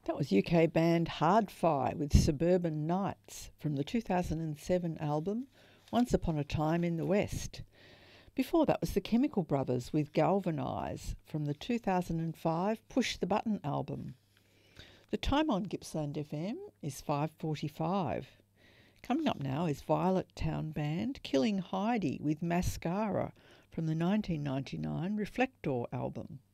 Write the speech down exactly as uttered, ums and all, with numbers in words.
That was U K band Hardfi with Suburban Nights from the two thousand seven album Once Upon a Time in the West. Before that was the Chemical Brothers with Galvanise from the two thousand five Push the Button album. The time on Gippsland F M is five forty-five. Coming up now is Violet Town Band Killing Heidi with Mascara from the nineteen ninety-nine Reflector album.